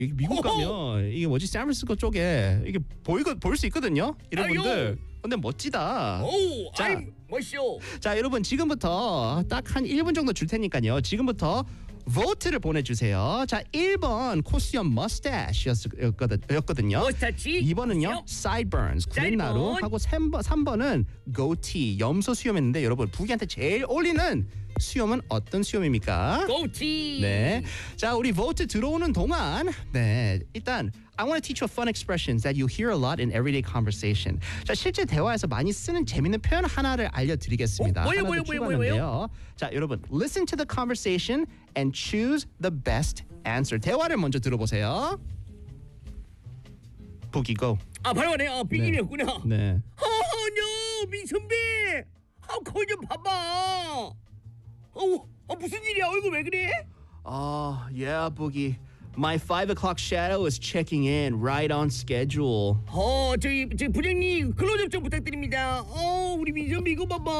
이게 미국 가면 이게 뭐지 샌프란시스코 쪽에 이게 보일 수 있거든요. 이런 아유. 분들. 근데 멋지다. 오, 자. 아이 멋있어. 자 여러분 지금부터 딱 한 1분 정도 줄 테니까요. 지금부터 vote를 보내주세요. 자 1번 코수염 mustache였거든요. 머스타치. 2번은요 sideburns 구렛나루 하고 3번은 goatee 염소 수염이었는데 여러분 부기한테 제일 어울리는 수염은 어떤 수염입니까? 고티. 네. 자, 우리 vote 들어오는 동안 네, 일단 I want to teach you fun expressions that you hear a lot in everyday conversation. 자, 실제 대화에서 많이 쓰는 재밌는 표현 하나를 알려드리겠습니다. 뭐요? 하나 더 추가하는데요. 자, 여러분, listen to the conversation and choose the best answer. 대화를 먼저 들어보세요. 보기 go. 아 바로 가네. 아 삐님이었구나. 네. 허허녀 민선배. 아 거기 좀 봐봐. 무슨 일이야? 얼굴 왜 그래? Yeah, Boogie. My 5 o'clock shadow is checking in right on schedule. 저희 부장님 클로즈업 좀 부탁드립니다. 우리 민선배 이거 봐봐.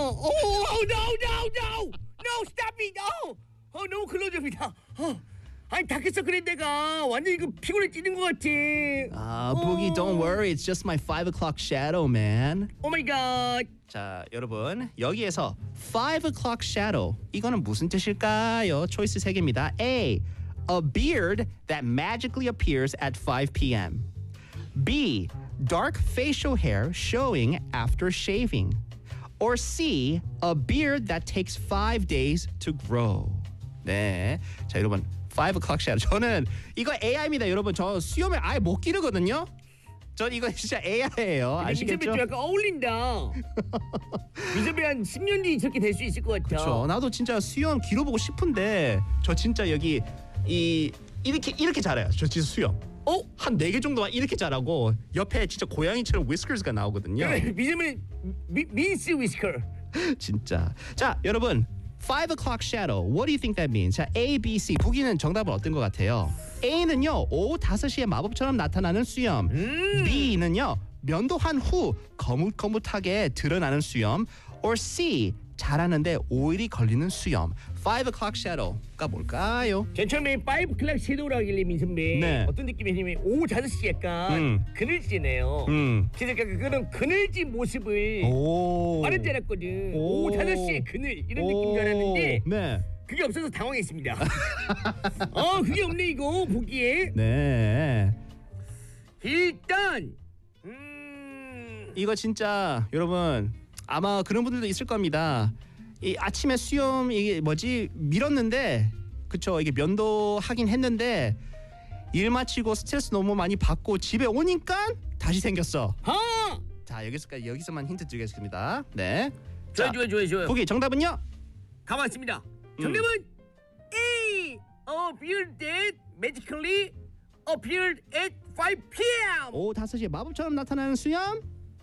No, stop it. 너무 클로즈업이다. 아니 다크서클의 내가 완전 이거 피곤해 찌는 것 같아. Boogie, don't worry. It's just my 5 o'clock shadow, man. 오 마이 갓. 자, 여러분 여기에서 5 o'clock shadow 이거는 무슨 뜻일까요? 초이스 3개입니다. A. A beard that magically appears at 5 p.m. B. Dark facial hair showing after shaving. Or C. A beard that takes 5 days to grow. 네, 자 여러분 5 o'clock shadow 저는 이거 AI입니다. 여러분 저 수염을 아예 못 기르거든요. 전 이거 진짜 AI예요. 아시겠죠? 민선배 좀 약간 어울린다. 민선배 한 10년 뒤 저렇게 될 수 있을 것 같아. 그렇죠. 나도 진짜 수염 길어보고 싶은데 저 진짜 여기 이렇게 자라요. 저 진짜 수염. 한 4개 정도만 이렇게 자라고 옆에 진짜 고양이처럼 whiskers가 나오거든요. 그래, 민선배는 민스 위스커. 진짜. 자, 여러분 5 o'clock shadow. What do you think that means? 자, A, B, C. 보기는 정답은 어떤 것 같아요? A는요. 오후 5시에 마법처럼 나타나는 수염. B는요. 면도한 후 거뭇거뭇하게 드러나는 수염. Or C. 자라는데 오일이 걸리는 수염. 5 o'clock shadow가 뭘까요? 전 처음에 5 클락 섀도우라고 하길래 민선배 네. 어떤 느낌이냐면 오후 5시 약간 그늘지네요. 그래서 약간 그런 그늘지 모습을 오. 빠른 줄 알았거든. 오후 5시에 그늘 이런 느낌인 줄 알았는데 네. 그게 없어서 당황했습니다. 그게 없네 이거 보기에. 네. 일단 이거 진짜 여러분 아마 그런 분들도 있을 겁니다. 이 아침에 수염 이게 뭐지 밀었는데 그쵸 이게 면도하긴 했는데 일 마치고 스트레스 너무 많이 받고 집에 오니까 다시 생겼어. 자 여기서만 힌트 드리겠습니다. 네. 자, 좋아요. 보기 정답은요? 가만있습니다. 정답은 A. A beard that magically appeared at 5 p.m. 오후 5시에 마법처럼 나타나는 수염?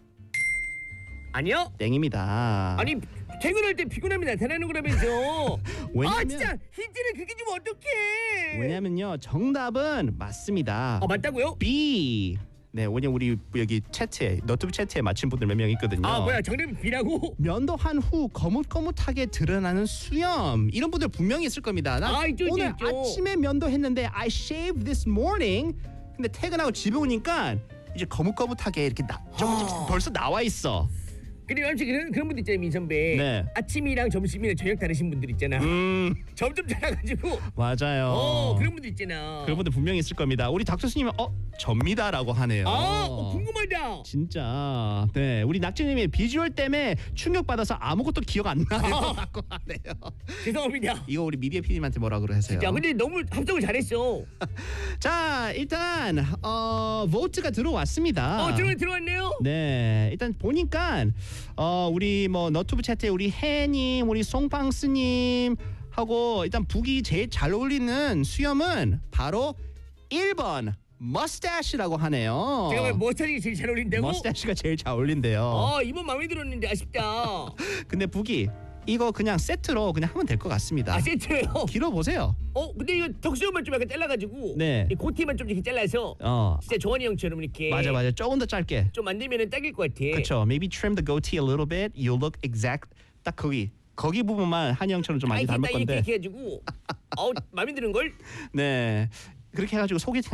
아니요. 땡입니다. 아니 퇴근할 때 피곤함이 나타나는 거라면서. 왜냐면, 진짜 힌트를 그게 좀 어떡해. 왜냐면요 정답은 맞습니다. 맞다고요? B. 네, 왜냐면 우리 여기 채트에 너튜브 채트에 맞힌 분들 몇 명 있거든요. 뭐야 정답이 B라고? 면도한 후 거뭇거뭇하게 드러나는 수염 이런 분들 분명히 있을 겁니다. 나 있죠. 오늘 아침에 면도했는데 I shaved this morning. 근데 퇴근하고 집에 오니까 이제 거뭇거뭇하게 이렇게 벌써 나와 있어. 그리고 혹시 그런 분들 있잖아요 민선배. 네. 아침이랑 점심이랑 저녁 다르신 분들 있잖아. 점점 자라가지고. 맞아요. 그런 분들 있잖아. 그런 분들 분명히 있을 겁니다. 우리 닥터스님은 접니다라고 하네요. 궁금하다. 진짜. 네, 우리 낙지님이 비주얼 때문에 충격받아서 아무것도 기억 안 나요라고 하네요. 죄송합니다. 이거 우리 미디어 PD님한테 뭐라 그러세요? 야, 근데 너무 합성을 잘했어. 자, 일단 vote가 들어왔습니다. 들어왔네요. 네, 일단 보니까 우리 뭐 너튜브 채트에 우리 해님, 우리 송팡스님 하고 일단 북이 제일 잘 어울리는 수염은 바로 1번 머스타시라고 하네요. 제가 왜 머스타시가 제일 잘 어울린다고? 머스타시가 제일 잘 어울린대요. 이번 마음에 들었는데 아쉽다. 근데 북이 이거 그냥 세트로 그냥 하면 될 것 같습니다. 세트요? 길어보세요. 근데 이거 덕수염만 좀 약간 잘라가지고 네. 이 고티만 좀 이렇게 잘라서 진짜 조원이 형처럼 이렇게 맞아 조금 더 짧게 좀 만들면은 딱일 것 같아. 그렇죠. Maybe trim the goatee a little bit. You look exact. 딱 거기 부분만 한이 형처럼 좀 많이 닮을 건데. 이렇게 해가지고 마음에 드는 걸. 네. 그렇게 해가지고 소개팅